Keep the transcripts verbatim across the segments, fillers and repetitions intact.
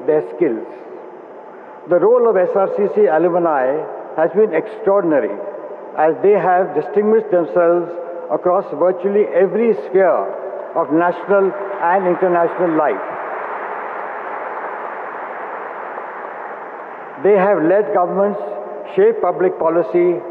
their skills. The role of S R C C alumni has been extraordinary, as they have distinguished themselves across virtually every sphere of national and international life. They have led governments, shaped public policy,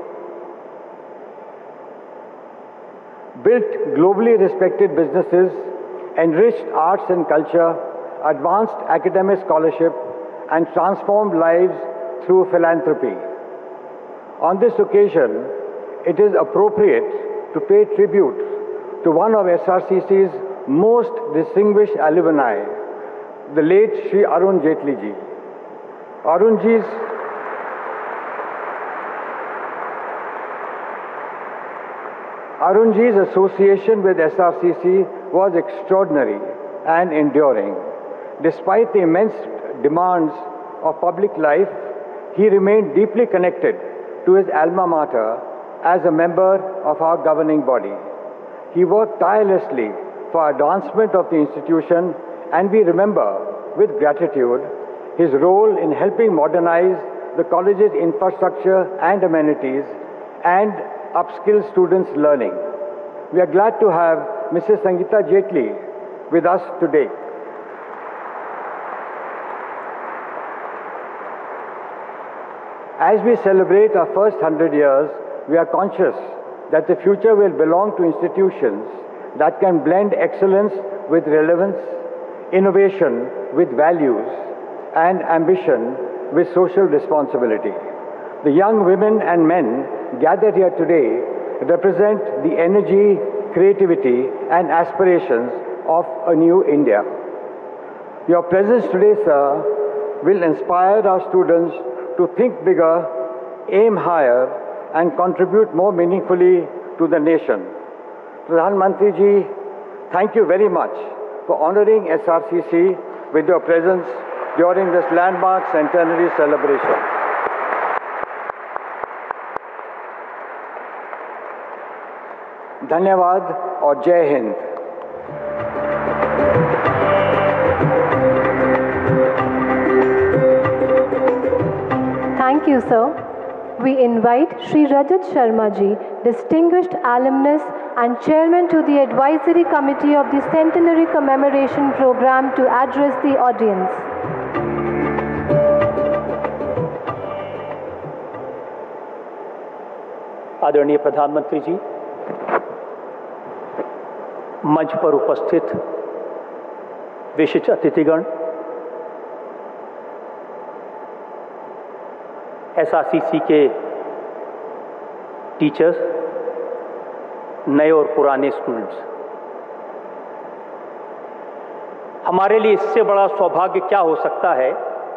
built globally respected businesses, enriched arts and culture, advanced academic scholarship, and transformed lives through philanthropy. On this occasion, it is appropriate to pay tribute to one of S R C C's most distinguished alumni, the late Shri Arun Jaitley ji. Arun ji's Arun ji's association with S R C C was extraordinary and enduring. Despite the immense demands of public life, he remained deeply connected to his alma mater as a member of our governing body. He worked tirelessly for advancement of the institution, and we remember with gratitude his role in helping modernize the college's infrastructure and amenities and upskill students' learning. We are glad to have Missus Sangeeta Jaitley with us today. As we celebrate our first hundred years, we are conscious that the future will belong to institutions that can blend excellence with relevance, innovation with values, and ambition with social responsibility. The young women and men gathered here today represent the energy, creativity, and aspirations of a new India. Your presence today, sir, will inspire our students to think bigger, aim higher, and contribute more meaningfully to the nation. Pradhan Mantri ji, thank you very much for honoring S R C C with your presence during this landmark centenary celebration. Dhanyavad or Jai Hind. Thank you, sir. We invite Shri Rajat Sharma ji, distinguished alumnus and chairman to the advisory committee of the Centenary Commemoration Program, to address the audience. आदरणीय प्रधानमंत्री जी, मंच पर उपस्थित विशिष्ट अतिथिगण, S R C सी के teachers, नए और पुराने स्टूडेंट्स, हमारे लिए इससे बड़ा सौभाग्य क्या हो सकता है।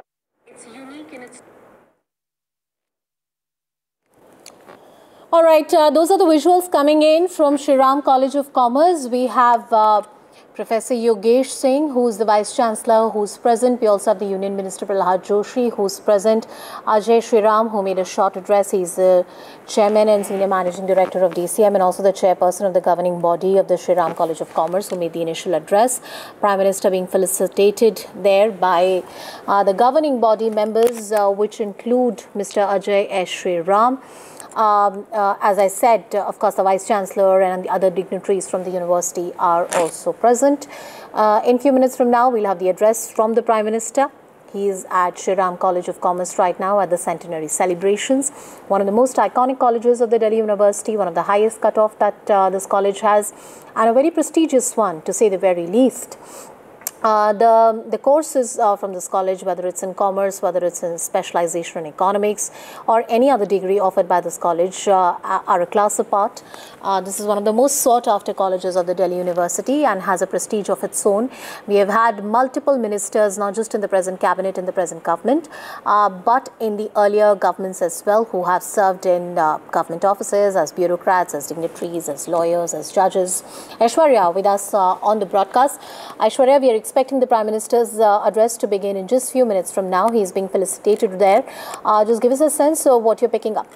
All right, uh, those are the visuals coming in from Shri Ram College of Commerce. We have uh, Professor Yogesh Singh, who is the Vice Chancellor, who's present. We also have the Union Minister Prahlad Joshi, who's present. Ajay Shri Ram, who made a short address. He's the Chairman and Senior Managing Director of D C M, and also the Chairperson of the governing body of the Shri Ram College of Commerce, who made the initial address. Prime Minister being felicitated there by uh, the governing body members, uh, which include Mister Ajay S. Shri Ram. Um, uh, as I said, uh, of course, the Vice Chancellor and the other dignitaries from the university are also present. Uh, in a few minutes from now, we'll have the address from the Prime Minister. He is at Shri Ram College of Commerce right now at the centenary celebrations. One of the most iconic colleges of the Delhi University, one of the highest cutoff that uh, this college has, and a very prestigious one, to say the very least. Uh, the, the courses uh, from this college, whether it's in commerce, whether it's in specialization in economics, or any other degree offered by this college, uh, are a class apart. Uh, this is one of the most sought after colleges of the Delhi University and has a prestige of its own. We have had multiple ministers, not just in the present cabinet, in the present government, uh, but in the earlier governments as well, who have served in uh, government offices as bureaucrats, as dignitaries, as lawyers, as judges. Aishwarya with us uh, on the broadcast. Aishwarya, we are expecting the Prime Minister's uh, address to begin in just a few minutes from now. He is being felicitated there. Uh, just give us a sense of what you're picking up.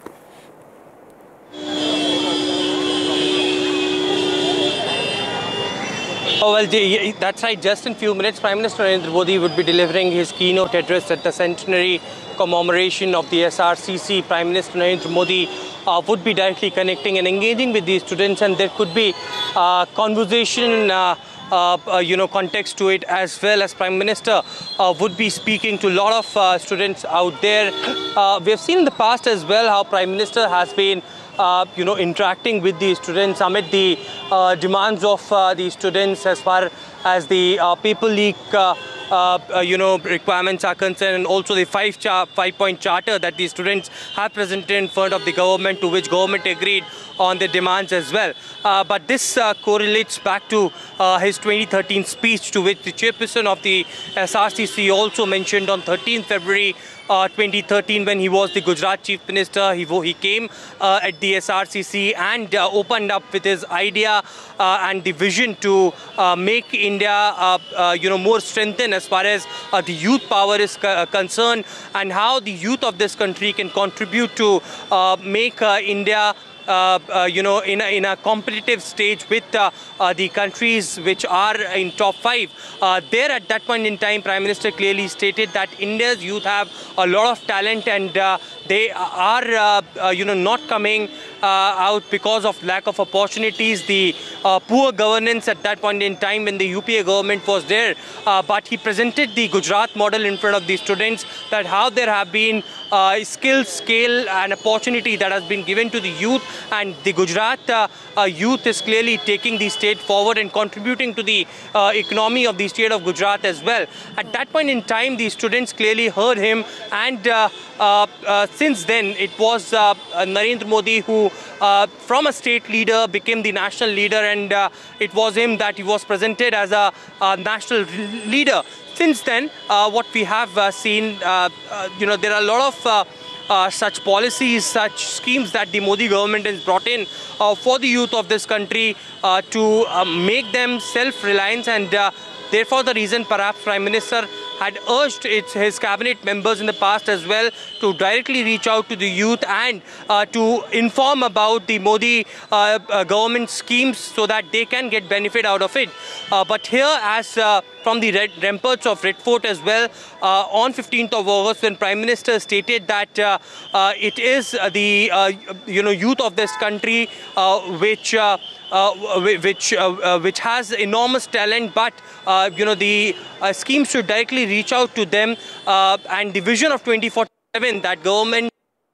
Oh, well, that's right. Just in a few minutes, Prime Minister Narendra Modi would be delivering his keynote address at the centenary commemoration of the S R C C. Prime Minister Narendra Modi uh, would be directly connecting and engaging with these students, and there could be uh, conversation, uh, uh, uh, you know, context to it, as well as Prime Minister uh, would be speaking to a lot of uh, students out there. Uh, we have seen in the past as well how Prime Minister has been Uh, you know, interacting with the students amid the uh, demands of uh, the students as far as the uh, paper leak, uh, uh, uh, you know, requirements are concerned, and also the five char five-point charter that the students have presented in front of the government, to which government agreed on the demands as well. Uh, but this uh, correlates back to uh, his twenty thirteen speech, to which the chairperson of the S R C C also mentioned on thirteenth February Uh, twenty thirteen, when he was the Gujarat Chief Minister. He, he came uh, at the S R C C and uh, opened up with his idea uh, and the vision to uh, make India uh, uh, you know, more strengthened as far as uh, the youth power is uh, concerned, and how the youth of this country can contribute to uh, make uh, India Uh, uh, you know, in a, in a competitive stage with uh, uh, the countries which are in top five. Uh, there at that point in time, Prime Minister clearly stated that India's youth have a lot of talent, and uh, they are, uh, uh, you know, not coming uh, out because of lack of opportunities, the uh, poor governance at that point in time when the U P A government was there. Uh, but he presented the Gujarat model in front of the students, that how there have been uh, skill, scale and opportunity that has been given to the youth, and the Gujarat uh, uh, youth is clearly taking the state forward and contributing to the uh, economy of the state of Gujarat as well. At that point in time, the students clearly heard him, and uh, uh, uh, since then it was uh, uh, Narendra Modi who uh, from a state leader became the national leader, and uh, it was him that he was presented as a, a national leader. Since then, uh, what we have uh, seen, uh, uh, you know, there are a lot of uh, uh, such policies, such schemes that the Modi government has brought in uh, for the youth of this country uh, to uh, make them self-reliant, and uh, therefore the reason perhaps Prime Minister had urged its, his cabinet members in the past as well to directly reach out to the youth and uh, to inform about the Modi uh, uh, government schemes so that they can get benefit out of it. Uh, but here, as uh, from the red ramparts of Red Fort as well, uh, on fifteenth of August, when Prime Minister stated that uh, uh, it is uh, the uh, you know, youth of this country uh, which uh, Uh, which uh, uh, which has enormous talent, but uh, you know, the uh, schemes should directly reach out to them, uh, and the vision of twenty forty-seven that government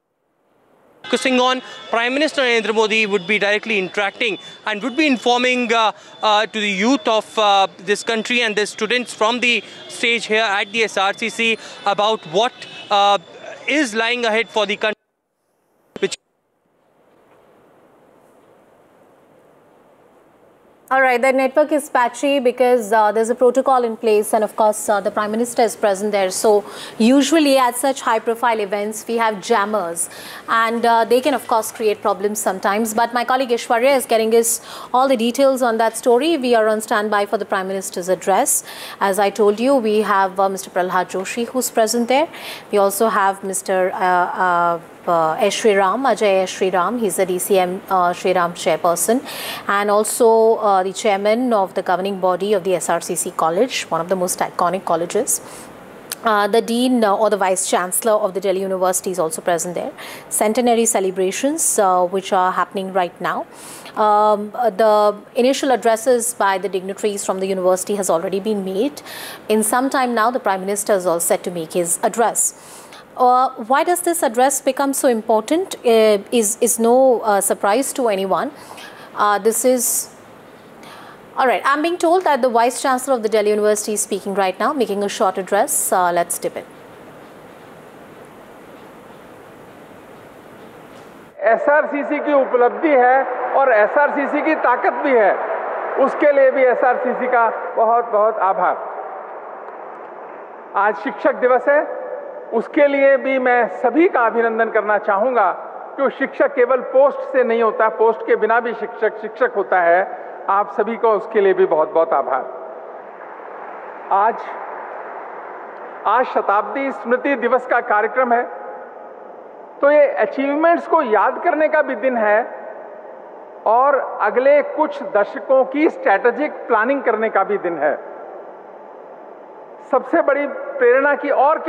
focusing on, Prime Minister Narendra Modi would be directly interacting and would be informing uh, uh, to the youth of uh, this country and the students from the stage here at the S R C C about what uh, is lying ahead for the country. All right, the network is patchy because uh, there's a protocol in place, and of course uh, the Prime Minister is present there. So usually at such high profile events we have jammers, and uh, they can of course create problems sometimes. But my colleague Ishwarya is getting us all the details on that story. We are on standby for the Prime Minister's address. As I told you, we have uh, Mister Prahlad Joshi who's present there. We also have Mister Uh, uh, Uh, S. Shriram, Ajay S. Shriram, he's the D C M uh, Shriram chairperson, and also uh, the chairman of the governing body of the S R C C College, one of the most iconic colleges. Uh, the Dean uh, or the Vice Chancellor of the Delhi University is also present there. Centenary celebrations uh, which are happening right now. Um, the initial addresses by the dignitaries from the university has already been made. In some time now, the Prime Minister is all set to make his address. Uh, why does this address become so important uh, is, is no uh, surprise to anyone. Uh, this is, all right, I'm being told that the Vice Chancellor of the Delhi University is speaking right now, making a short address. Uh, let's dip it. S R C C की उपलब्धि है और S R C C की ताकत भी है, उसके लिए भी S R C C का बहुत बहुत आभार। आज शिक्षक दिवस है, उसके लिए भी मैं सभी का अभिनंदन करना चाहूँगा कि शिक्षक केवल पोस्ट से नहीं होता, पोस्ट के बिना भी शिक्षक शिक्षक होता है। आप सभी को उसके लिए भी बहुत बहुत आभार। आज आज शताब्दी स्मृति दिवस का कार्यक्रम है, तो ये अचीवमेंट्स को याद करने का भी दिन है और अगले कुछ दशकों की स्ट्रैटेजिक प्लानिंग करने का भी दिन है। सबसे बड़ी प्रेरणा की और क्या